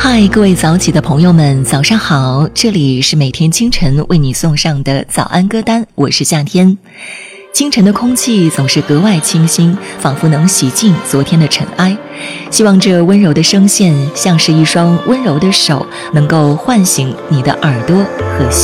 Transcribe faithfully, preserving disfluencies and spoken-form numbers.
嗨，各位早起的朋友们，早上好！这里是每天清晨为你送上的早安歌单，我是夏天。清晨的空气总是格外清新，仿佛能洗净昨天的尘埃。希望这温柔的声线像是一双温柔的手，能够唤醒你的耳朵和心。